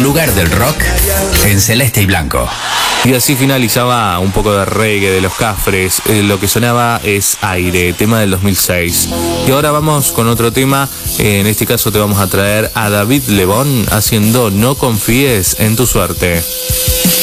lugar del rock en celeste y blanco. Y así finalizaba un poco de reggae de Los Cafres. Lo que sonaba es Aire, tema del 2006. Y ahora vamos con otro tema. En este caso te vamos a traer a David Lebón haciendo No confíes en tu suerte.